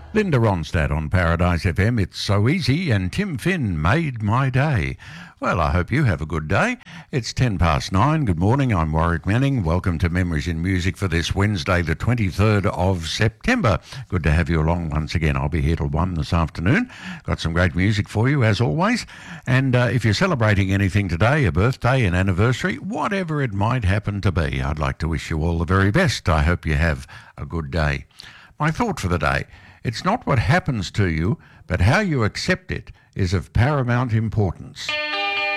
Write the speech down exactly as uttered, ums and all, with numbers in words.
Linda Ronstadt on Paradise F M. It's so easy, and Tim Finn made my day. Well, I hope you have a good day. It's ten past nine. Good morning. I'm Warwick Manning. Welcome to Memories in Music for this Wednesday, the twenty-third of September. Good to have you along once again. I'll be here till one this afternoon. Got some great music for you, as always. And uh, if you're celebrating anything today, a birthday, an anniversary, whatever it might happen to be, I'd like to wish you all the very best. I hope you have a good day. My thought for the day: it's not what happens to you, but how you accept it is of paramount importance.